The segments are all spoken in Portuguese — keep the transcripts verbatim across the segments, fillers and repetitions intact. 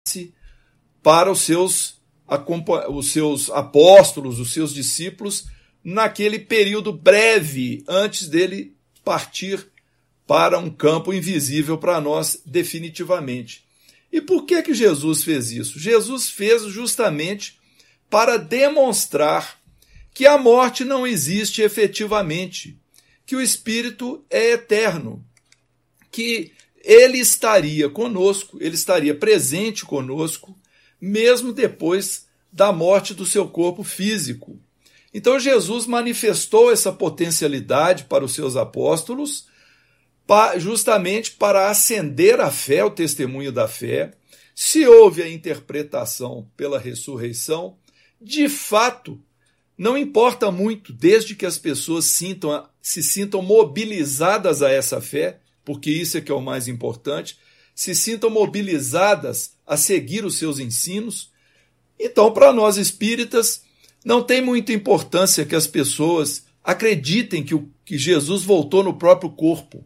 para os seus, os seus apóstolos, os seus discípulos, naquele período breve antes dele partir para um campo invisível para nós definitivamente. E por que que Jesus fez isso? Jesus fez justamente para demonstrar que a morte não existe efetivamente, que o Espírito é eterno, que ele estaria conosco, ele estaria presente conosco, mesmo depois da morte do seu corpo físico. Então Jesus manifestou essa potencialidade para os seus apóstolos, justamente para acender a fé, o testemunho da fé. Se houve a interpretação pela ressurreição, de fato, não importa muito, desde que as pessoas sintam, se sintam mobilizadas a essa fé, porque isso é que é o mais importante, se sintam mobilizadas a seguir os seus ensinos. Então, para nós espíritas, não tem muita importância que as pessoas acreditem que, o, que Jesus voltou no próprio corpo,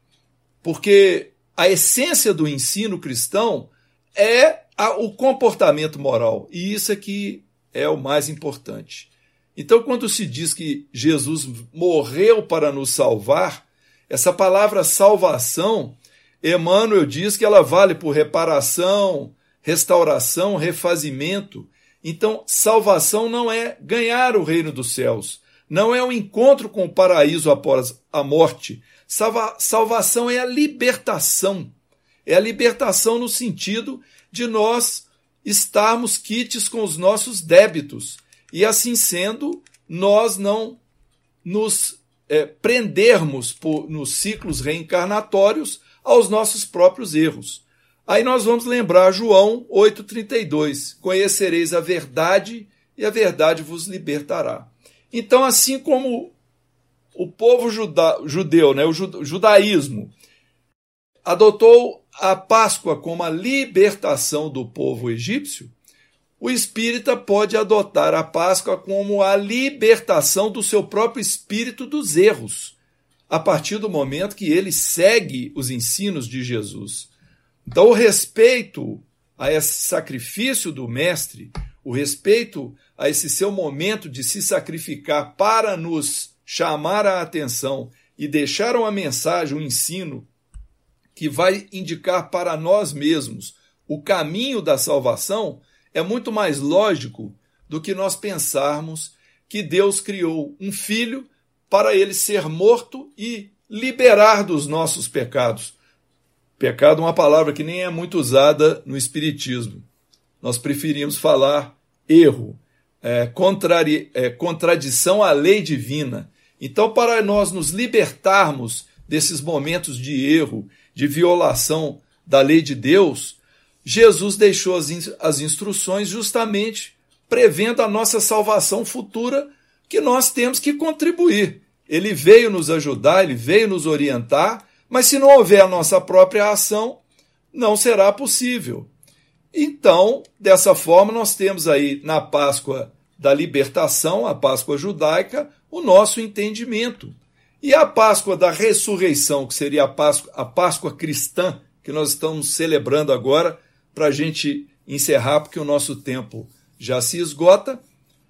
porque a essência do ensino cristão é a, o comportamento moral, e isso é que é o mais importante. Então, quando se diz que Jesus morreu para nos salvar, essa palavra salvação, Emmanuel diz que ela vale por reparação, restauração, refazimento. Então, salvação não é ganhar o reino dos céus, não é o encontro com o paraíso após a morte. Salva, salvação é a libertação, é a libertação no sentido de nós estarmos quites com os nossos débitos e, assim sendo, nós não nos é, prendermos por, nos ciclos reencarnatórios aos nossos próprios erros. Aí nós vamos lembrar João oito, trinta e dois, conhecereis a verdade e a verdade vos libertará. Então, assim como o povo juda, judeu, né, o judaísmo, adotou a Páscoa como a libertação do povo egípcio, o espírita pode adotar a Páscoa como a libertação do seu próprio espírito dos erros, a partir do momento que ele segue os ensinos de Jesus. Então, o respeito a esse sacrifício do Mestre, o respeito a esse seu momento de se sacrificar para nos chamar a atenção e deixar uma mensagem, um ensino que vai indicar para nós mesmos o caminho da salvação, é muito mais lógico do que nós pensarmos que Deus criou um filho para ele ser morto e liberar dos nossos pecados. Pecado é uma palavra que nem é muito usada no Espiritismo. Nós preferimos falar erro, é, contrari, é, contradição à lei divina. Então, para nós nos libertarmos desses momentos de erro, de violação da lei de Deus, Jesus deixou as, in, as instruções justamente prevendo a nossa salvação futura, que nós temos que contribuir. Ele veio nos ajudar, ele veio nos orientar, mas se não houver a nossa própria ação, não será possível. Então, dessa forma, nós temos aí na Páscoa da libertação, a Páscoa judaica, o nosso entendimento. E a Páscoa da ressurreição, que seria a Páscoa, a Páscoa cristã, que nós estamos celebrando agora, para a gente encerrar, porque o nosso tempo já se esgota,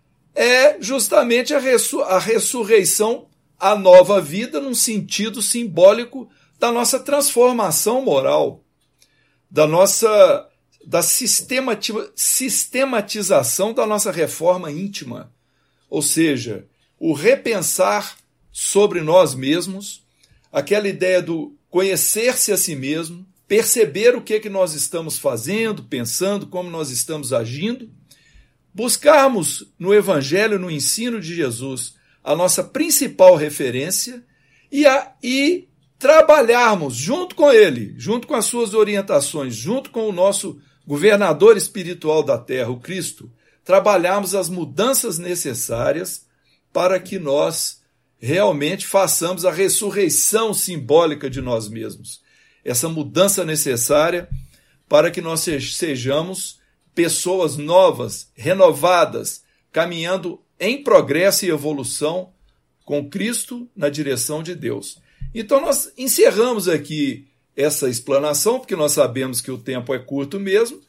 é justamente a, ressur- a ressurreição, a nova vida, num sentido simbólico da nossa transformação moral, da nossa da sistemati- sistematização da nossa reforma íntima, ou seja, o repensar sobre nós mesmos, aquela ideia do conhecer-se a si mesmo, perceber o que é que nós estamos fazendo, pensando, como nós estamos agindo, buscarmos no Evangelho, no ensino de Jesus, a nossa principal referência e, a, e trabalharmos junto com ele, junto com as suas orientações, junto com o nosso governador espiritual da terra, o Cristo, trabalharmos as mudanças necessárias para que nós realmente façamos a ressurreição simbólica de nós mesmos. Essa mudança necessária para que nós sejamos pessoas novas, renovadas, caminhando em progresso e evolução com Cristo na direção de Deus. Então nós encerramos aqui essa explanação, porque nós sabemos que o tempo é curto mesmo,